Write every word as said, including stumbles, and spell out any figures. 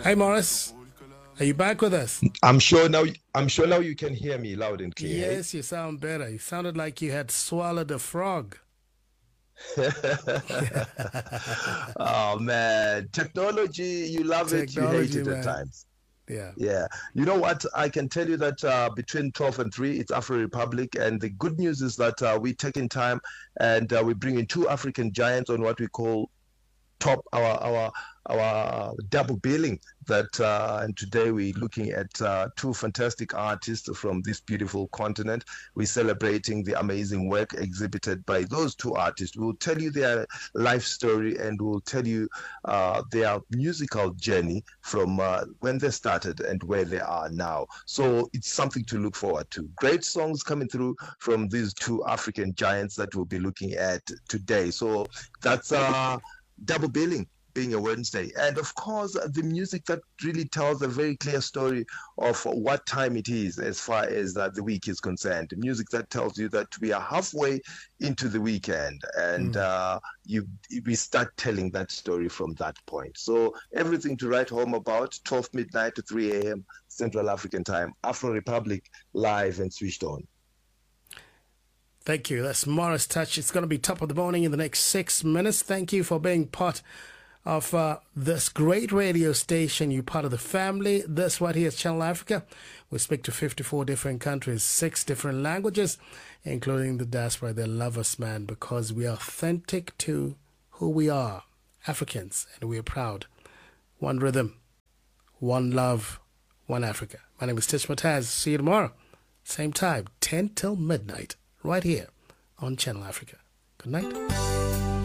Hi, Morris. Are you back with us? I'm sure now. I'm sure now you can hear me loud and clear. Yes, you sound better. You sounded like you had swallowed a frog. Oh man, technology, you love it, you hate Technology, it at man. times. Yeah. Yeah. You know what? I can tell you that uh, between twelve and three, it's Afro Republic. And the good news is that uh, we take in time and uh, we bring in two African giants on what we call top our our our double billing that uh, and today we're looking at uh, two fantastic artists from this beautiful continent. We're celebrating the amazing work exhibited by those two artists. We'll tell you their life story and we'll tell you uh, their musical journey from uh, when they started and where they are now. So it's something to look forward to. Great songs coming through from these two African giants that we'll be looking at today. So that's uh double billing being a Wednesday. And of course, the music that really tells a very clear story of what time it is as far as uh, the week is concerned. The music that tells you that we are halfway into the weekend and mm. uh, you we start telling that story from that point. So everything to write home about, twelve midnight to three a.m. Central African time. Afro Republic live and switched on. Thank you. That's Morris Touch. It's going to be top of the morning in the next six minutes. Thank you for being part of uh, this great radio station. You're part of the family. This right here is Channel Africa. We speak to fifty-four different countries, six different languages, including the diaspora. They love us, man, because we are authentic to who we are, Africans, and we are proud. One rhythm, one love, one Africa. My name is Tish Mataz. See you tomorrow. Same time, ten till midnight. Right here on Channel Africa. Good night.